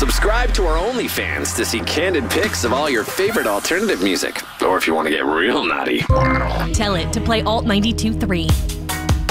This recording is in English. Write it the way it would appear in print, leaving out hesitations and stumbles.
Subscribe to our OnlyFans to see candid pics of all your favorite alternative music. Or if you want to get real naughty, Tell it to play Alt 92.3.